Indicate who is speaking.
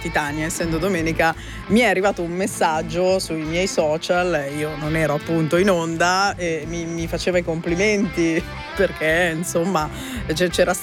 Speaker 1: Titania, essendo domenica, mi è arrivato un messaggio sui miei social, io non ero appunto in onda e mi faceva i complimenti perché insomma c'era